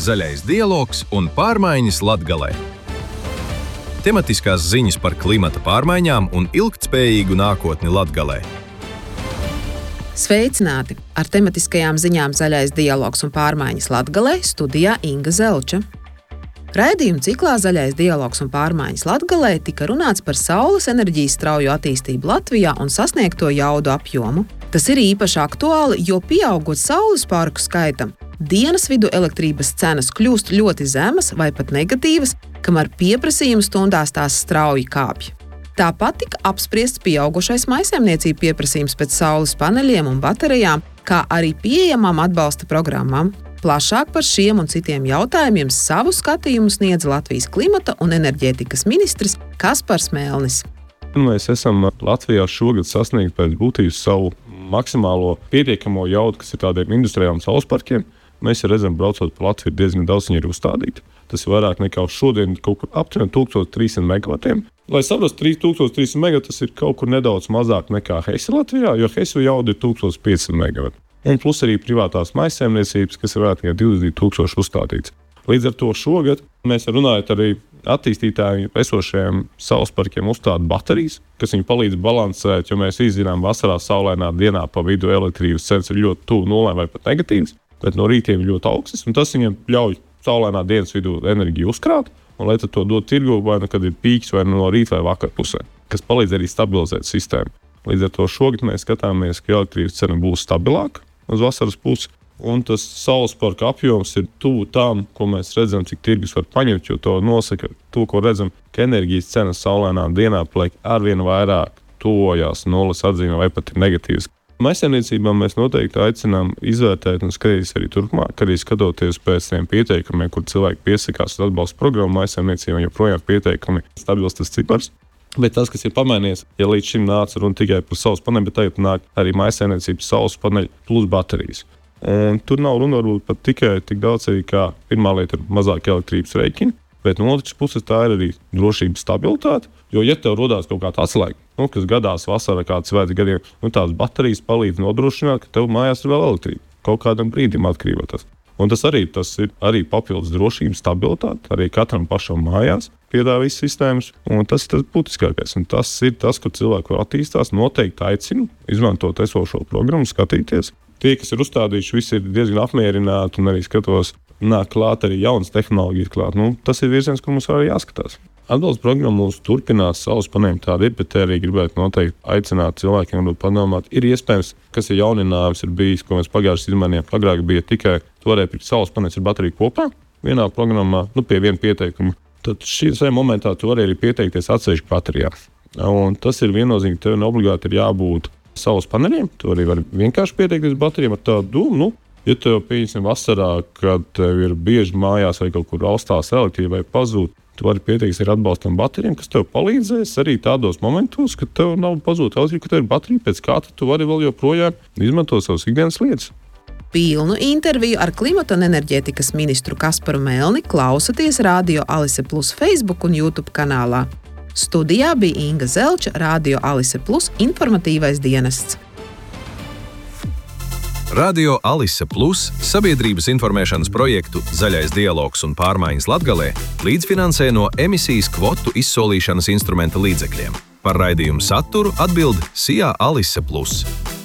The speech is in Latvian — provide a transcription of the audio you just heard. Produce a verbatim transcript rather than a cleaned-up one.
Zaļais dialogs un pārmaiņas Latgalē. Tematiskās ziņas par klimata pārmaiņām un ilgtspējīgu nākotni Latgalē. Sveicināti! Ar tematiskajām ziņām Zaļais dialogs un pārmaiņas Latgalē studijā Inga Zelča. Raidījuma ciklā Zaļais dialogs un pārmaiņas Latgalē tika runāts par saules enerģijas strauju attīstību Latvijā un sasniegto jaudu apjomu. Tas ir īpaši aktuāli, jo pieaugot saules parku skaitam, dienas vidu elektrības cenas kļūst ļoti zemas vai pat negatīvas, kamēr pieprasījuma stundās tās strauji kāpj. Tāpat tika apspriests pieaugušais mājsaimniecību pieprasījums pēc saules paneļiem un baterijām, kā arī pieejamām atbalsta programmām. Plašāk par šiem un citiem jautājumiem savu skatījumu sniedz Latvijas klimata un enerģētikas ministrs Kaspars Melnis. Mēs esam Latvijā šogad sasniegt pēc būtības savu maksimālo pietiekamo jaudu, kas ir tādiem industriāliem saules parkiem. Mēs redzam, braucot pa Latviju, diezgan daudz viņi ir uzstādīti. Tas ir vairāk nekā šodien kaut kur aptuveni tūkstoš trīs simti megavatiem. Lai saprastu, tūkstoš trīs simti megavati tas ir kaut kur nedaudz mazāk nekā Hesi Latvijā, jo Hesu jauda ir tūkstoš piecsimt megavati. Un plus arī privātās mājsaimniecības, kas ir vairāk nekā divdesmit tūkstoši uzstādīts. Līdz ar to šogad mēs runājot arī attīstītāju esošajiem saules parkiem uzstāda baterijas, kas viņu palīdz balansēt, jo mēs izzinām vasarā saulainā dienā pa vidu elektrības cenas ir ļoti tuvu nulē vai pat negatīvas, bet no rītiem ir ļoti augstas, un tas viņiem ļauj saulainā dienas vidū enerģiju uzkrāt, un lai tad to dod tirgu, vai nu kad ir pīks, vai no rīta vai vakar pusē, kas palīdz arī stabilizēt sistēmu. Līdz ar to šogad mēs skatāmies, ka elektrības cena būs stabilāka uz vasaras pusi, un tas saules parka apjoms ir tuvu tām, ko mēs redzam, cik tirgus var paņemt, jo to nosaka to, ko redzam, ka enerģijas cenas saulainā dienā paliek arvien vairāk tuvojās nulles atzīmē vai pat ir negatīvas. Mājsaimniecībām mēs noteikti aicinām izvērtēt un skatīties arī turpmāk, arī skatoties pēc tiem pieteikumiem, kur cilvēki piesakās uz atbalsta programmu mājsaimniecībām, joprojām pieteikumi stabils tas cipars. Bet tas, kas ir pamainījies, ja līdz šim nāca runa tikai par saules paneļu, bet tagad nāk arī mājsaimniecības saules paneļu plus baterijas. Un tur nav runa varbūt pat tikai tik daudz arī kā pirmā lieta ir mazāk elektrības rēķini, bet no otras puses tā ir arī drošības stabilitāte, jo ja tev rodās kaut kāda atslēga, nu, kas gadās vasarā kāds svētku gadiem, nu, tās baterijas palīdz nodrošināt, ka tev mājās ir vēl elektrība, kaut kādam brīdim atkrīvotas. Un tas arī, tas ir arī papildus drošības stabilitāte, arī katram pašam mājās piedāvā visas sistēmas, un tas ir tas būtiskākais. Un tas ir tas, kur cilvēki var attīstās, noteikti aicinu izmantot esošo programmu, skatīties. Tie, kas ir uzstādījuši, visi ir diezgan apmierināti, un arī skatos, nāk klāt arī jaunas tehnoloģijas klāt. Nu, tas ir virziens, kur mums arī jāskatās. Atbalsta programma mums turpinās, saules paneļi tādi ir, bet arī gribētu noteikti aicināt cilvēkiem padomāt. Ir iespējams, kas ir jauninājums, ir bijis, ko mēs pagājušajā izmaiņām. Agrāk bija tikai toreiz pirkt saules paneļus ar bateriju kopā vienā programmā, nu pie viena pieteikuma. Tad šī momentā tu vari arī pieteikties atsevišķi baterijā. Un tas ir viennozīmīgi, tev neobligāti ir jābūt saules paneļiem. Tu arī vari vienkārši pieteikties baterijām ar tādu domu. Nu, ja tev pieņemsim vasarā, kad tev ir bieži mājās vai kaut kur austās elektrība vai pazūd, tu vari pieteikties ar atbalstam baterijām, kas tev palīdzēs arī tādos momentos, kad tev nav pazūd elektrība, ka tev ir baterija, pēc kā tu vari vēl joprojām izmantot savas ikdienas lietas. Pilnu interviju ar klimata un enerģētikas ministru Kasparu Melni klausaties Radio Alise Plus Facebook un YouTube kanālā. Studijā bija Inga Zelča, Radio Alise Plus informatīvais dienests. Radio Alise Plus sabiedrības informēšanas projektu Zaļais dialogs un pārmaiņas Latgalē līdzfinansē no emisijas kvotu izsolīšanas instrumenta līdzekļiem. Par raidījumu saturu atbild Sijā Alise Plus.